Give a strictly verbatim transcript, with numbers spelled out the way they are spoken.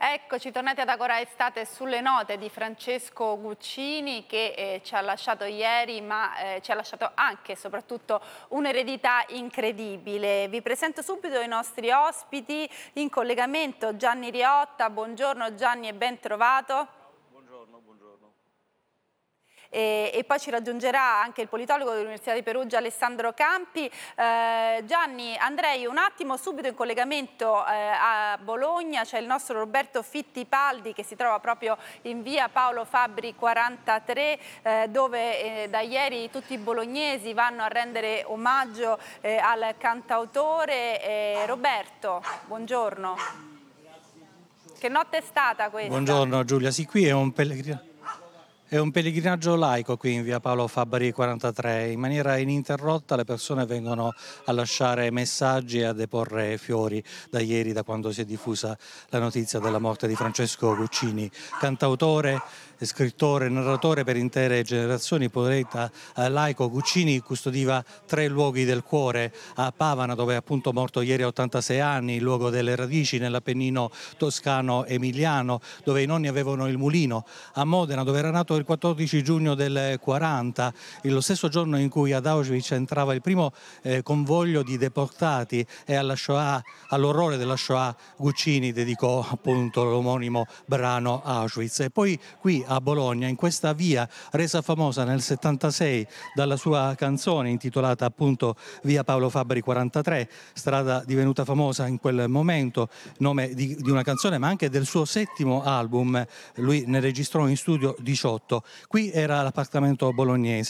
Eccoci, tornati ad Agora Estate sulle note di Francesco Guccini che eh, ci ha lasciato ieri, ma eh, ci ha lasciato anche e soprattutto un'eredità incredibile. Vi presento subito i nostri ospiti in collegamento. Gianni Riotta, buongiorno Gianni e ben trovato. Buongiorno, buongiorno. E, e poi ci raggiungerà anche il politologo dell'Università di Perugia Alessandro Campi. Eh, Gianni, andrei un attimo subito in collegamento eh, a Bologna, c'è il nostro Roberto Fittipaldi che si trova proprio in via Paolo Fabbri quarantatré, eh, dove eh, da ieri tutti i bolognesi vanno a rendere omaggio eh, al cantautore. Eh, Roberto, buongiorno. Che notte è stata questa? Buongiorno Giulia, sì, qui è un pellegrinaggio. È un pellegrinaggio laico qui in via Paolo Fabbri quarantatré, in maniera ininterrotta le persone vengono a lasciare messaggi e a deporre fiori da ieri, da quando si è diffusa la notizia della morte di Francesco Guccini, cantautore, scrittore, narratore per intere generazioni, poeta laico. Guccini custodiva tre luoghi del cuore: a Pavana, dove è appunto morto ieri a ottantasei anni, il luogo delle radici nell'Appennino toscano emiliano, dove i nonni avevano il mulino; a Modena, dove era nato il quattordici giugno del quaranta, lo stesso giorno in cui ad Auschwitz entrava il primo eh, convoglio di deportati, e alla Shoah, all'orrore della Shoah, Guccini dedicò appunto l'omonimo brano Auschwitz. E poi qui a Bologna, in questa via resa famosa nel settantasei dalla sua canzone intitolata appunto via Paolo Fabbri quarantatré, strada divenuta famosa in quel momento, nome di, di una canzone ma anche del suo settimo album. Lui ne registrò in studio diciotto. Qui era l'appartamento bolognese.